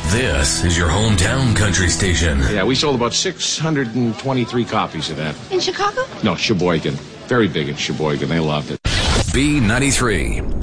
This is your hometown country station. Yeah, we sold about 623 copies of that. In Chicago? No, Sheboygan. Very big in Sheboygan. They loved it. B93.